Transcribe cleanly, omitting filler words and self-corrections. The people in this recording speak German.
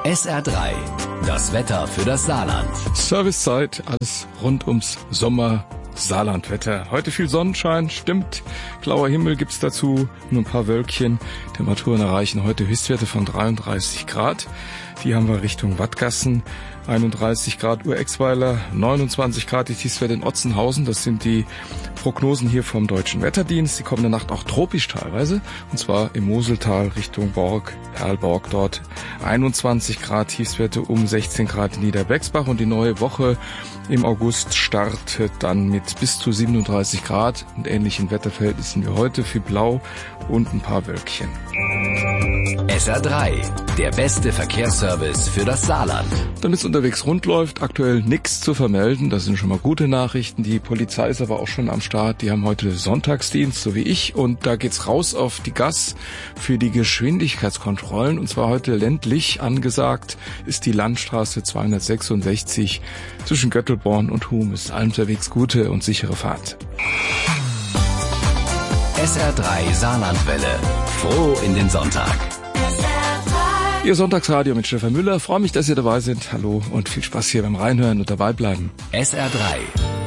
SR3, das Wetter für das Saarland. Servicezeit, alles rund ums Sommer-Saarlandwetter. Heute viel Sonnenschein, stimmt. Blauer Himmel gibt's dazu, nur ein paar Wölkchen. Temperaturen erreichen heute Höchstwerte von 33 Grad. Die haben wir Richtung Wattgassen. 31 Grad Urexweiler, 29 Grad die Tiefstwerte in Otzenhausen. Das sind die Prognosen hier vom Deutschen Wetterdienst. Die kommende Nacht auch tropisch teilweise. Und zwar im Moseltal Richtung Borg, Perlborg dort. 21 Grad Tiefstwerte, um 16 Grad in Niederbexbach. Und die neue Woche im August startet dann mit bis zu 37 Grad und ähnlichen Wetterverhältnissen wie heute für Blau und ein paar Wölkchen. SR3, der beste Verkehrsservice für das Saarland. Damit es unterwegs rund läuft, aktuell nichts zu vermelden. Das sind schon mal gute Nachrichten. Die Polizei ist aber auch schon am Start. Die haben heute Sonntagsdienst, so wie ich. Und da geht's raus auf die Gas für die Geschwindigkeitskontrollen. Und zwar heute ländlich angesagt ist die Landstraße 266 zwischen Göttelborn und Hum. Ist allen unterwegs gute und sichere Fahrt. SR3 Saarlandwelle. Froh in den Sonntag. Ihr Sonntagsradio mit Stefan Müller. Freue mich, dass ihr dabei seid. Hallo und viel Spaß hier beim Reinhören und dabei bleiben. SR3